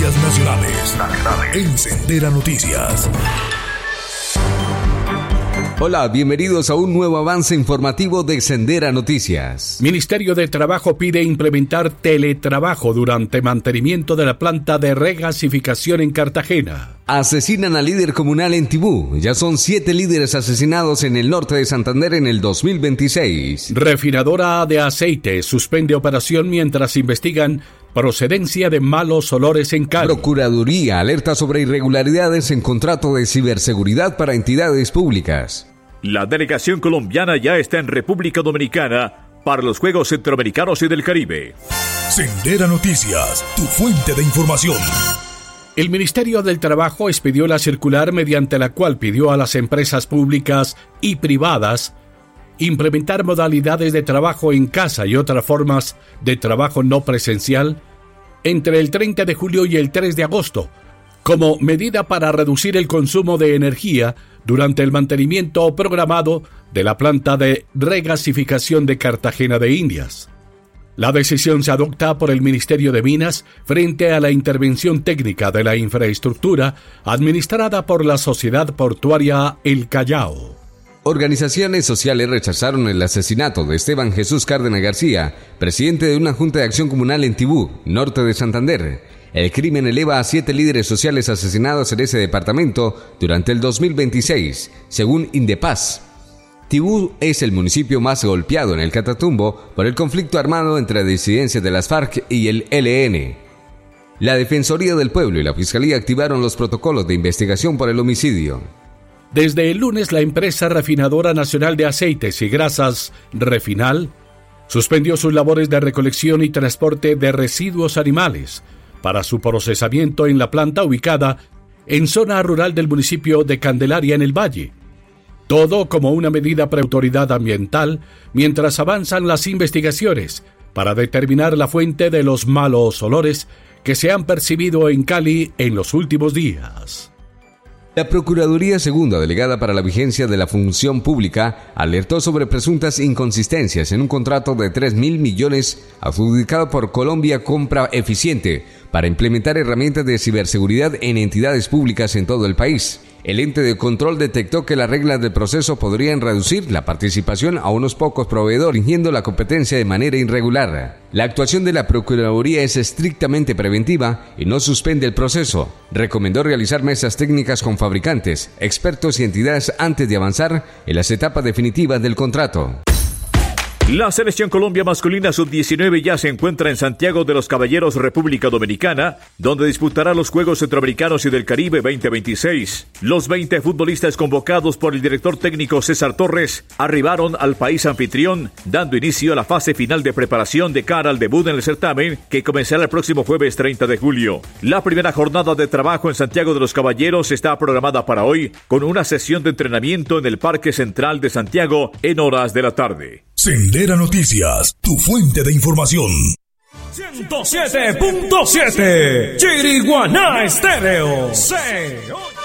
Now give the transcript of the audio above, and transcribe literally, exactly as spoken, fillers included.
Noticias nacionales. nacionales. En Sendera Noticias. Hola, bienvenidos a un nuevo avance informativo de Sendera Noticias. Ministerio de Trabajo pide implementar teletrabajo durante mantenimiento de la planta de regasificación en Cartagena. Asesinan al líder comunal en Tibú. Ya son siete líderes asesinados en el norte de Santander en el dos mil veintiséis. Refinadora de aceite suspende operación mientras investigan procedencia de malos olores en Cali. Procuraduría alerta sobre irregularidades en contrato de ciberseguridad para entidades públicas. La delegación colombiana ya está en República Dominicana para los Juegos Centroamericanos y del Caribe. Sendera Noticias, tu fuente de información. El Ministerio del Trabajo expidió la circular mediante la cual pidió a las empresas públicas y privadas implementar modalidades de trabajo en casa y otras formas de trabajo no presencial entre el treinta de julio y el tres de agosto, como medida para reducir el consumo de energía durante el mantenimiento programado de la planta de regasificación de Cartagena de Indias. La decisión se adopta por el Ministerio de Minas frente a la intervención técnica de la infraestructura administrada por la Sociedad Portuaria El Callao. Organizaciones sociales rechazaron el asesinato de Esteban Jesús Cárdenas García, presidente de una junta de acción comunal en Tibú, norte de Santander. El crimen eleva a siete líderes sociales asesinados en ese departamento durante el dos mil veintiséis, según Indepaz. Tibú es el municipio más golpeado en el Catatumbo por el conflicto armado entre disidencias de las FARC y el E L N. La Defensoría del Pueblo y la Fiscalía activaron los protocolos de investigación por el homicidio. Desde el lunes, la empresa Refinadora Nacional de Aceites y Grasas, Refinal, suspendió sus labores de recolección y transporte de residuos animales para su procesamiento en la planta ubicada en zona rural del municipio de Candelaria en el Valle. Todo como una medida preautoridad ambiental mientras avanzan las investigaciones para determinar la fuente de los malos olores que se han percibido en Cali en los últimos días. La Procuraduría Segunda, delegada para la vigencia de la función pública, alertó sobre presuntas inconsistencias en un contrato de tres mil millones adjudicado por Colombia Compra Eficiente para implementar herramientas de ciberseguridad en entidades públicas en todo el país. El ente de control detectó que las reglas del proceso podrían reducir la participación a unos pocos proveedores, fingiendo la competencia de manera irregular. La actuación de la Procuraduría es estrictamente preventiva y no suspende el proceso. Recomendó realizar mesas técnicas con fabricantes, expertos y entidades antes de avanzar en las etapas definitivas del contrato. La Selección Colombia masculina sub diecinueve ya se encuentra en Santiago de los Caballeros, República Dominicana, donde disputará los Juegos Centroamericanos y del Caribe veinte veintiséis. Los veinte futbolistas convocados por el director técnico César Torres arribaron al país anfitrión, dando inicio a la fase final de preparación de cara al debut en el certamen, que comenzará el próximo jueves treinta de julio. La primera jornada de trabajo en Santiago de los Caballeros está programada para hoy, con una sesión de entrenamiento en el Parque Central de Santiago en horas de la tarde. Sendera Noticias, tu fuente de información. ciento siete punto siete Chiriguaná Estéreo. Se oye.